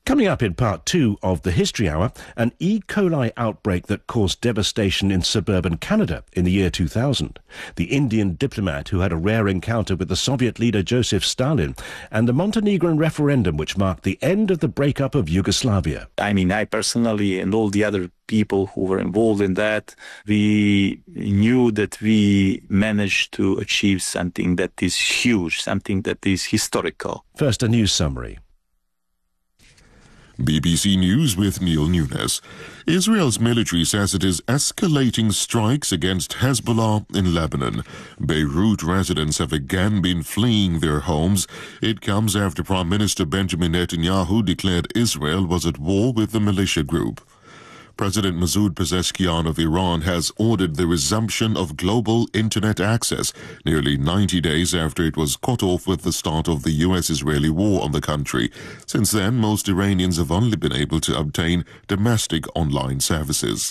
Coming up in part two of the History Hour, an E. coli outbreak that caused devastation in suburban Canada in the year 2000, the Indian diplomat who had a rare encounter with the Soviet leader Joseph Stalin, and the Montenegrin referendum which marked the end of the breakup of Yugoslavia. I personally and all the other people who were involved in that, we knew that we managed to achieve something that is huge, something that is historical. First, a news summary. BBC News with Neil Nunes. Israel's military says it is escalating strikes against Hezbollah in Lebanon. Beirut residents have again been fleeing their homes. It comes after Prime Minister Benjamin Netanyahu declared Israel was at war with the militia group. President Masoud Pezeshkian of Iran has ordered the resumption of global internet access, nearly 90 days after it was cut off with the start of the US-Israeli war on the country. Since then, most Iranians have only been able to obtain domestic online services.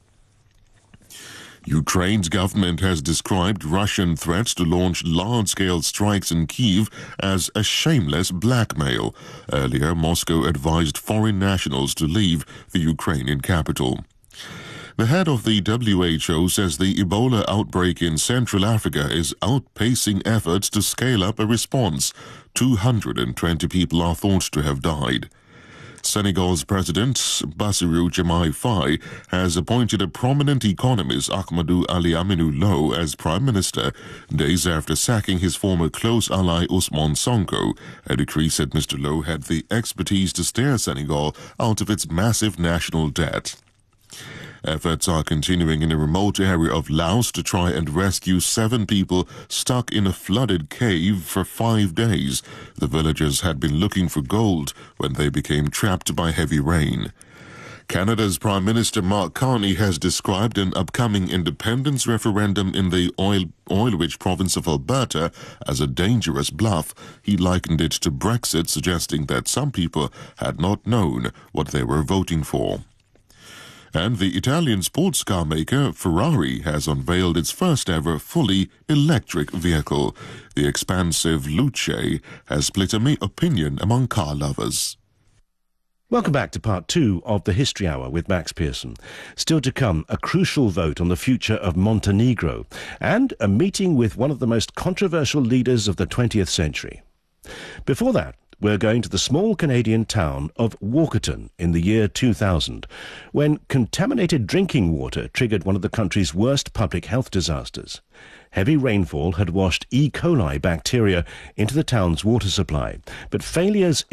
Ukraine's government has described Russian threats to launch large-scale strikes in Kyiv as a shameless blackmail. Earlier, Moscow advised foreign nationals to leave the Ukrainian capital. The head of the WHO says the Ebola outbreak in Central Africa is outpacing efforts to scale up a response. 220 people are thought to have died. Senegal's President Bassirou Diomaye Faye has appointed a prominent economist, Ahmadou Ali Aminou Lo, as Prime Minister, days after sacking his former close ally Ousmane Sonko. A decree said Mr. Lo had the expertise to steer Senegal out of its massive national debt. Efforts are continuing in a remote area of Laos to try and rescue 7 people stuck in a flooded cave for 5 days. The villagers had been looking for gold when they became trapped by heavy rain. Canada's Prime Minister Mark Carney has described an upcoming independence referendum in the oil-rich province of Alberta as a dangerous bluff. He likened it to Brexit, suggesting that some people had not known what they were voting for. And the Italian sports car maker Ferrari has unveiled its first-ever fully electric vehicle. The expansive Luce has split opinion among car lovers. Welcome back to part two of the History Hour with Max Pearson. Still to come, a crucial vote on the future of Montenegro and a meeting with one of the most controversial leaders of the 20th century. Before that, we're going to the small Canadian town of Walkerton in the year 2000, when contaminated drinking water triggered one of the country's worst public health disasters. Heavy rainfall had washed E. coli bacteria into the town's water supply, but failures